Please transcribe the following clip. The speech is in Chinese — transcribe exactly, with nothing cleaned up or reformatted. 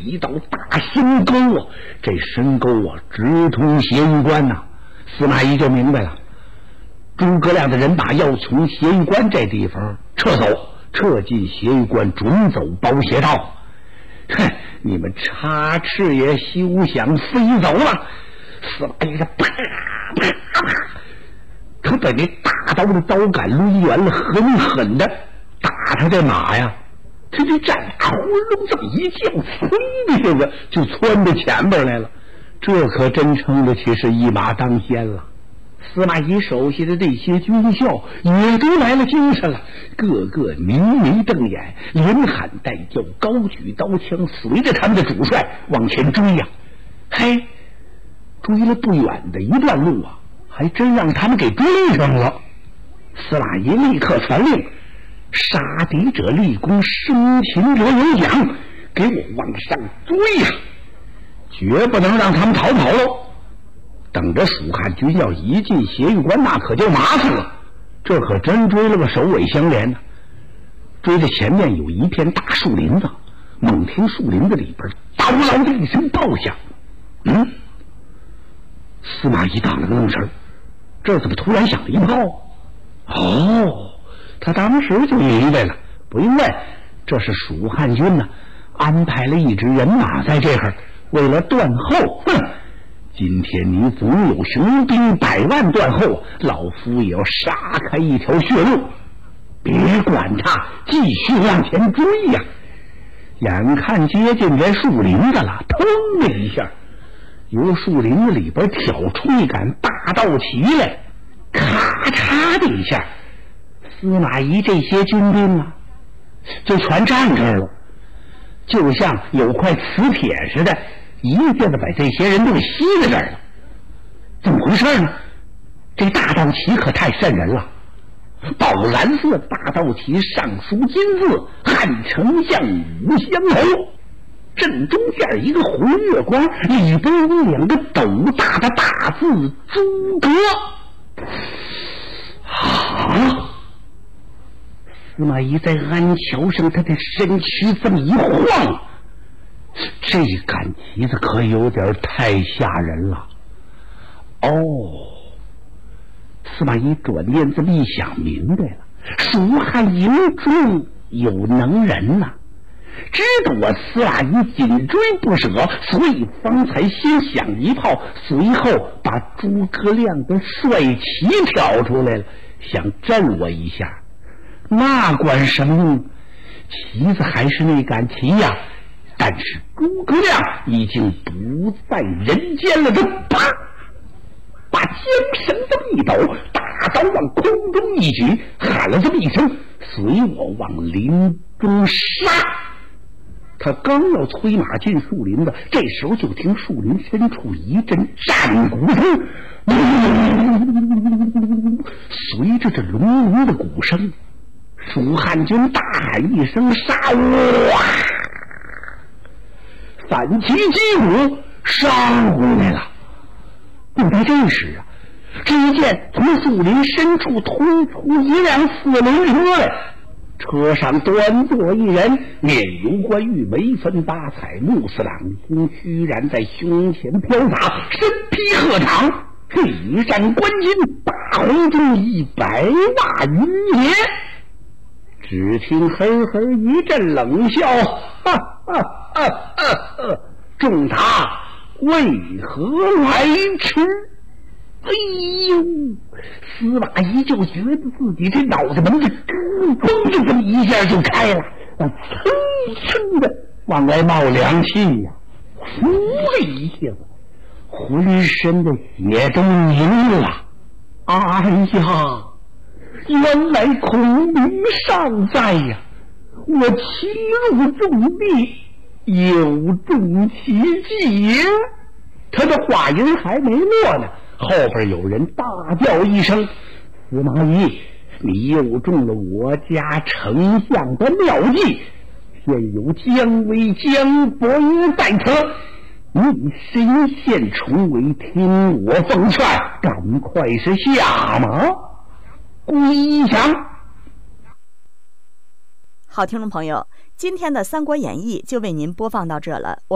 一道大深沟啊，这深沟啊直通协玉关呐、啊。司马懿就明白了，诸葛亮的人马要从协玉关这地方撤走，撤进协玉关，准走包斜道。哼，你们插翅也休想飞走了！司马懿这啪啪啪，可把那大刀的刀杆抡圆了，狠狠的打他这马呀！他这战马呼隆这么一叫，嗖的这个就窜到前边来了。这可真称得起是一马当先了。司马懿手下的这些军校也都来了精神了，个个明眉瞪眼，连喊带叫，高举刀枪，随着他们的主帅往前追呀、啊！嘿，追了不远的一段路啊，还真让他们给追上了。司马懿立刻传令，杀敌者立功，生擒者有奖，给我往上追呀、啊！绝不能让他们逃跑喽！等着蜀汉军要一进协玉关，那可就麻烦了。这可真追了个首尾相连呢。追着前面有一片大树林子，猛听树林子里边叨嗷的一声炮响。嗯，司马懿打了个愣神，这怎么突然响了一炮？哦，他当时就明白了，不用问，这是蜀汉军呢、啊，安排了一支人马在这儿，为了断后。哼，今天你总有雄兵百万断后，老夫也要杀开一条血路。别管他，继续往前追呀、啊！眼看接近这树林子了，腾的一下，由树林子里边挑出一杆大道旗来，咔嚓的一下，司马懿这些军兵啊，就全站这儿了，就像有块磁铁似的，一下子把这些人都给吸在这儿了。怎么回事呢？这大道旗可太瘆人了，宝蓝色大道旗上书金字“汉丞相武乡侯”，正中间一个红月光，里边有两个斗大的大字“诸葛”。啊！司马懿在鞍桥上，他的身躯这么一晃，这杆旗子可有点太吓人了。哦，司马懿转念这么一想，明白了，蜀汉营中有能人呐、啊，知道我司马懿紧追不舍，所以方才先响一炮，随后把诸葛亮的帅旗挑出来了，想震我一下。那管什么用？旗子还是那杆旗呀、啊，但是诸葛亮已经不在人间了。他啪，把缰绳这么一抖，大刀往空中一举，喊了这么一声：“随我往林中杀！”他刚要催马进树林子，这时候就听树林深处一阵战鼓声，随着这隆隆的鼓声，蜀汉军大喊一声：“杀！”哇！反旗击鼓杀过来了。就在这时啊，只见从树林深处推出一辆四轮车来，车上端坐一人，面油冠玉眉分八彩，目似朗星虚然在胸前飘洒，身披鹤氅，一战关金，大红中一百纳云野。只听呵呵一阵冷笑，哈哈哈哈哈！众他为何来迟？哎呦！司马懿就觉得自己这脑袋门子嘣就这么一下就开了，蹭蹭的往外冒凉气呀、啊，呼的一下子，浑身的血都凝了。哎呀！原来孔明尚在呀！我骑入重地，有重其计也。他的话音还没落呢，后边有人大叫一声：“司马懿，你又中了我家丞相的妙计！现有姜维、姜伯约在此，你身陷重围，听我奉劝，赶快是下马归降。” 好，听众朋友，今天的《三国演义》就为您播放到这了。